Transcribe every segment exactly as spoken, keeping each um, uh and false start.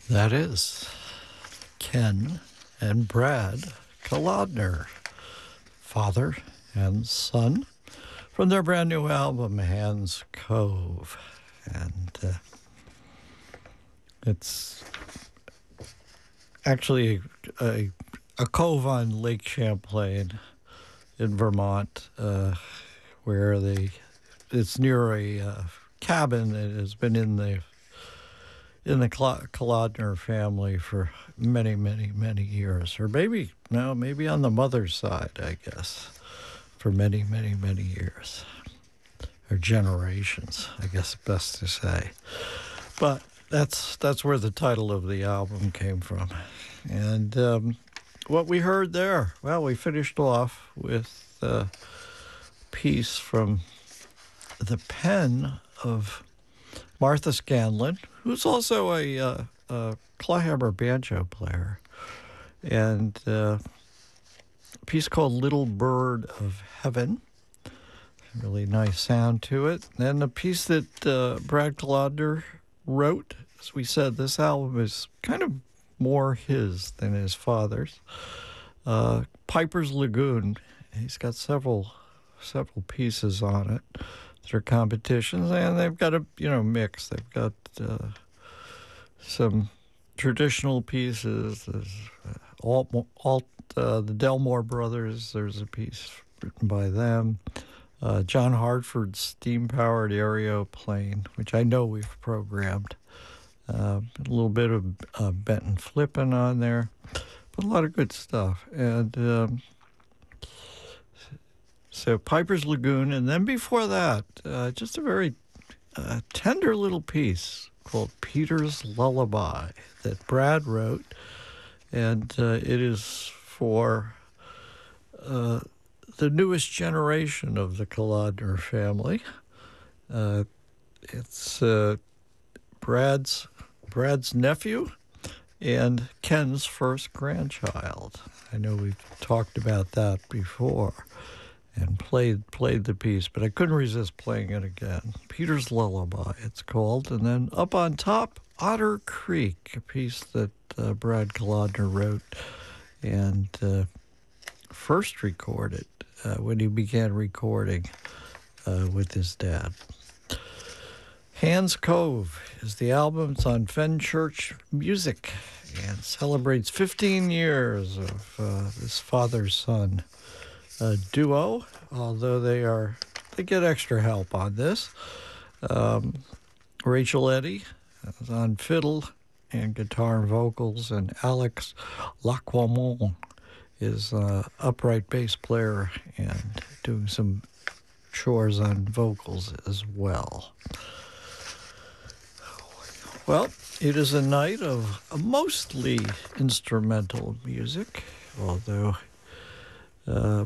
That is Ken and Brad Kolodner, father and son, from their brand new album, Hands Cove. And uh, it's actually a, a cove on Lake Champlain in Vermont, uh, where they it's near a uh, cabin that has been in the in the Kolodner family for many, many, many years, or maybe no, maybe on the mother's side, I guess, for many, many, many years, or generations, I guess best to say. But that's that's where the title of the album came from, and um, what we heard there. Well, we finished off with a piece from the pen of Martha Scanlon, who's also a, uh, a clawhammer banjo player, and uh, a piece called Little Bird of Heaven. Really nice sound to it. And a piece that uh, Brad Kolodner wrote. As we said, this album is kind of more his than his father's. Uh, Piper's Lagoon. He's got several several pieces on it. Their competitions, and they've got a you know mix. They've got uh, some traditional pieces. There's uh, alt, alt uh, the Delmore Brothers. There's a piece written by them. Uh, John Hartford's steam-powered aeroplane, which I know we've programmed. Uh, a little bit of uh, Benton Flippin on there, but a lot of good stuff. And um, So Piper's Lagoon, and then before that, uh, just a very uh, tender little piece called Peter's Lullaby that Brad wrote, and uh, it is for uh, the newest generation of the Kolodner family. Uh, it's uh, Brad's Brad's nephew and Ken's first grandchild. I know we've talked about that before. And played played the piece, but I couldn't resist playing it again. Peter's Lullaby, it's called. And then up on top, Otter Creek, a piece that uh, Brad Kolodner wrote and uh, first recorded uh, when he began recording uh, with his dad. Hands Cove is the album. It's on Fenchurch Music and celebrates fifteen years of uh, this father-son Uh, duo, although they are they get extra help on this. Um, Rachel Eddy is on fiddle and guitar and vocals, and Alex Lacquamont is uh, upright bass player and doing some chores on vocals as well. Well, it is a night of mostly instrumental music, although Uh,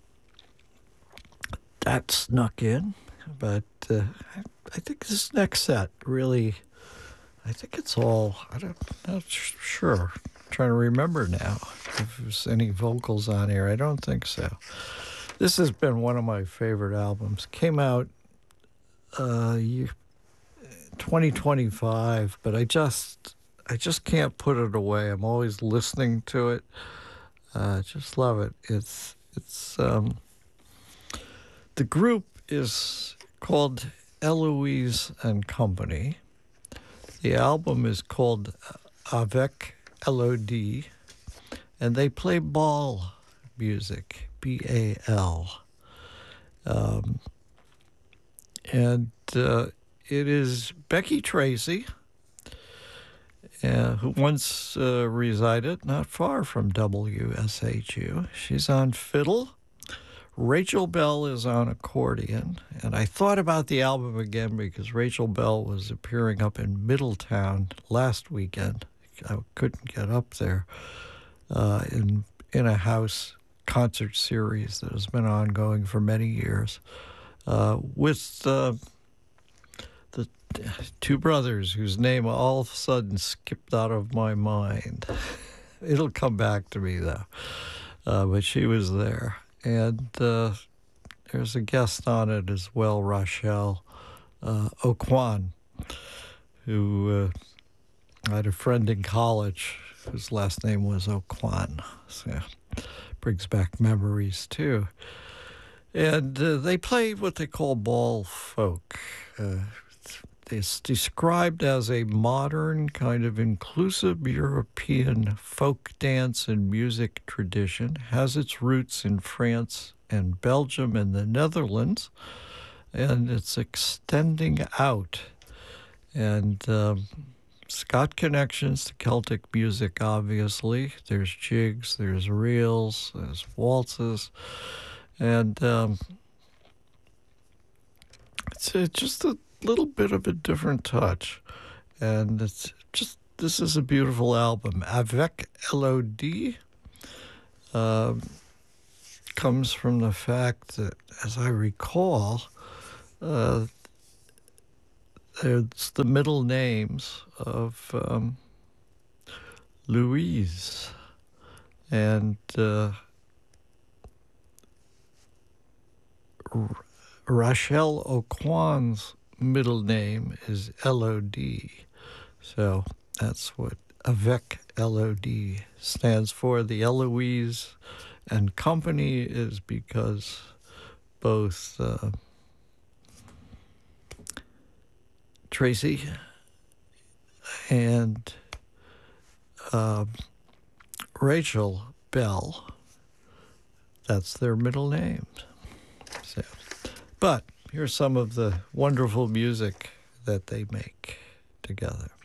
that snuck in, but uh, I, I think this next set really, I think it's all, I don't, I'm not sure. I'm trying to remember now if there's any vocals on here. I don't think so. This has been one of my favorite albums. Came out uh, year, twenty twenty-five, but I just, I just can't put it away. I'm always listening to it. Uh, just love it. It's it's um, the group is called Eloise and Company. The album is called Avec Elodie, and they play bal music, B A L. Um, and uh, it is Becky Tracy, Uh, who once uh, resided not far from W S H U. She's on fiddle. Rachel Bell is on accordion. And I thought about the album again because Rachel Bell was appearing up in Middletown last weekend. I couldn't get up there uh, in in a house concert series that has been ongoing for many years uh, with uh, the two brothers whose name all of a sudden skipped out of my mind. It'll come back to me, though. Uh, but she was there. And uh, there's a guest on it as well, Rochelle uh, Oquan, who uh, I had a friend in college whose last name was O'Quan, so brings back memories too. And uh, they play what they call ball folk. Uh, it's described as a modern, kind of inclusive European folk dance and music tradition, has its roots in France and Belgium and the Netherlands, and it's extending out. And um, it's got connections to Celtic music, obviously. There's jigs, there's reels, there's waltzes, and um, it's uh, just a little bit of a different touch. And it's just, this is a beautiful album. Avec Elodie um, comes from the fact that, as I recall, uh, it's the middle names of um, Louise and uh, R- Rachel O'Quan's middle name is Elodie. So that's what Avec Elodie stands for. The Eloise and Company is because both uh, Tracy and uh, Rachel Bell, that's their middle names. So, but here's some of the wonderful music that they make together.